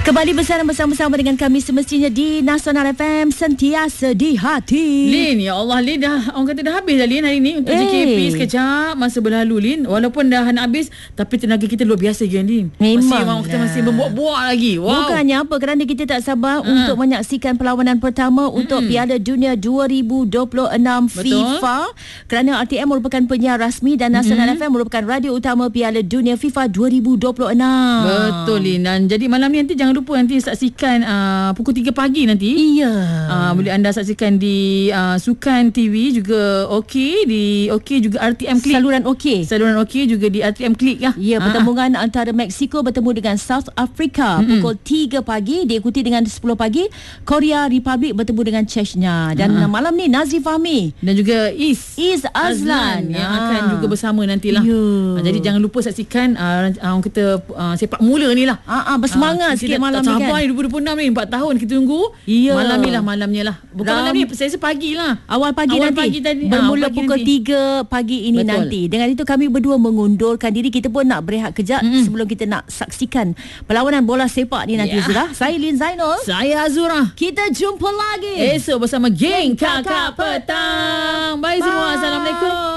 Kembali bersama-sama dengan kami semestinya di Nasional FM, sentiasa di hati. Lin, ya Allah Lin, orang kata dah habis dah Lin hari ni untuk JKP. Sekejap masa berlalu Lin. Walaupun dah nak habis, tapi tenaga kita luar biasa kan Lin. Memang kita masih membuat-buat lagi. Wow. Bukannya apa, kerana kita tak sabar untuk menyaksikan perlawanan pertama untuk Piala Dunia 2026 FIFA. Kerana RTM merupakan penyiar rasmi dan Nasional FM merupakan radio utama Piala Dunia FIFA 2026. Betul Lin. Dan jadi malam ni nanti jangan lupa nanti saksikan pukul 3 pagi nanti. Iya. Boleh anda saksikan di Sukan TV juga okey, di okey juga RTM Klik. Saluran okey juga di RTM Klik ya. Ya, pertembungan antara Mexico bertemu dengan South Africa pukul 3 pagi, diikuti dengan 10 pagi Korea Republic bertemu dengan Chechnya. Dan malam ni Nazif Fahmi dan juga Is Azlan yang akan juga bersama nantilah. Jadi jangan lupa saksikan orang kata sepak mula ni lah. Bersemangat sikit malam ni kan. Tak sabar ni 2026 ni 4 tahun kita tunggu. Malam ni lah, malamnya lah. Bukan malam ni, saya pagi lah. Awal pagi nanti. Tadi, bermula pukul 3 pagi ini. Betul. Nanti. Dengan itu kami berdua mengundurkan diri. Kita pun nak berehat kejap sebelum kita nak saksikan perlawanan bola sepak ni nanti. Saya Lin Zainul. Saya Azura. Kita jumpa lagi esok bersama geng Kakak Petang. Bye semua. Assalamualaikum.